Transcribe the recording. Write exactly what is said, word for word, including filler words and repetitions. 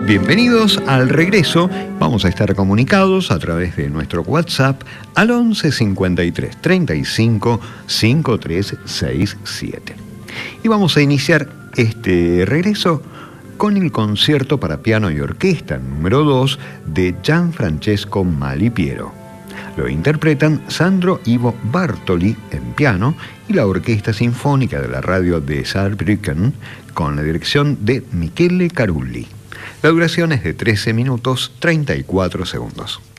Bienvenidos al regreso. Vamos a estar comunicados a través de nuestro WhatsApp al once cincuenta y tres treinta y cinco cincuenta y tres sesenta y siete. Y vamos a iniciar este regreso con el concierto para piano y orquesta número dos de Gianfrancesco Malipiero. Lo interpretan Sandro Ivo Bartoli en piano y la Orquesta Sinfónica de la Radio de Saarbrücken con la dirección de Michele Carulli. La duración es de trece minutos treinta y cuatro segundos.